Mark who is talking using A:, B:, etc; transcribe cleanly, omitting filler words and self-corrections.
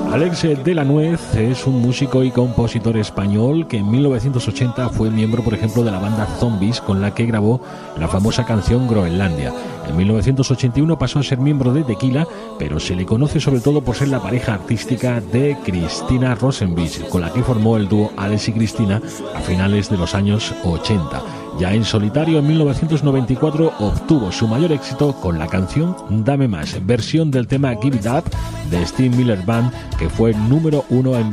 A: Alex de la Nuez es un músico y compositor español que en 1980 fue miembro, por ejemplo, de la banda Zombies, con la que grabó la famosa canción Groenlandia. En 1981 pasó a ser miembro de Tequila, pero se le conoce sobre todo por ser la pareja artística de Cristina Rosenbich, con la que formó el dúo Alex y Cristina a finales de los años 80. Ya en solitario, en 1994, obtuvo su mayor éxito con la canción Dame Más, versión del tema Give It Up de Steve Miller Band, que fue número 1 en